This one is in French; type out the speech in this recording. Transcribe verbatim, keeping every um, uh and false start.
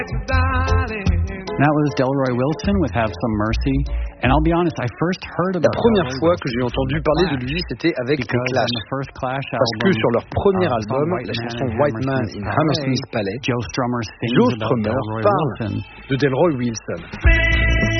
That was Delroy Wilson with Have Some Mercy. And I'll be honest, I first heard about La première fois que j'ai entendu parler de lui, c'était avec les Clash. Parce que sur leur premier album, la chanson White Man in Hammersmith Palais, Joe Strummer parle de Delroy Wilson.